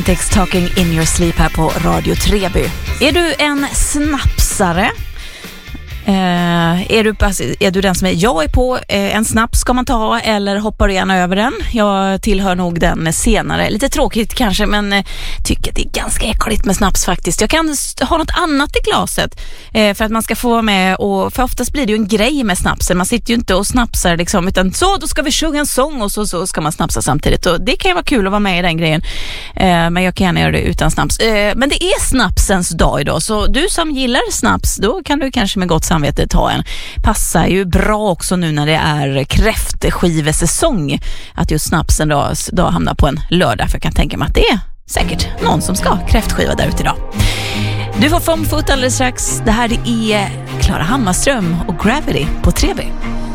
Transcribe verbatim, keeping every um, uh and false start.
Text Talking in your sleep här på Radio Treby. Är du en snapsare? Eh, är, du, är du den som är jag är på eh, en snaps ska man ta eller hoppar du gärna över den? Jag tillhör nog den senare. Lite tråkigt kanske, men eh, tycker det är ganska äckligt med snaps faktiskt. Jag kan ha något annat i glaset eh, för att man ska få vara med, och för oftast blir det ju en grej med snapsen. Man sitter ju inte och snapsar liksom, utan så då ska vi sjunga en sång och så, så ska man snapsa samtidigt, och det kan ju vara kul att vara med i den grejen, eh, men jag kan gärna göra det utan snaps. Eh, men det är snapsens dag idag, så du som gillar snaps, då kan du kanske med gott samvete ta en. Passar ju bra också nu när det är kräftskivesäsong att just snapsen då, då hamnar på en lördag, för jag kan tänka mig att det är säkert någon som ska ha kräftskiva där ute idag. Du får Fomfoot alldeles strax. Det här är Klara Hammarström och Gravity på Treby.